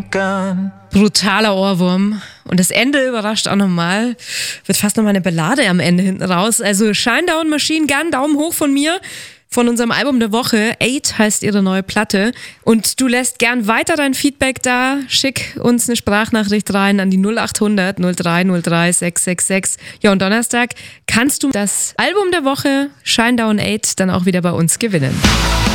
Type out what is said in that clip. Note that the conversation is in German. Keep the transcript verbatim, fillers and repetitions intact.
Brutaler Ohrwurm. Und das Ende überrascht auch nochmal. Wird fast nochmal eine Ballade am Ende hinten raus. Also Shinedown Machine Gun, Daumen hoch von mir. Von unserem Album der Woche. Eight heißt ihre neue Platte. Und du lässt gern weiter dein Feedback da. Schick uns eine Sprachnachricht rein an die null acht hundert null drei null drei sechs sechs sechs. Ja, und Donnerstag kannst du das Album der Woche Shinedown Eight dann auch wieder bei uns gewinnen.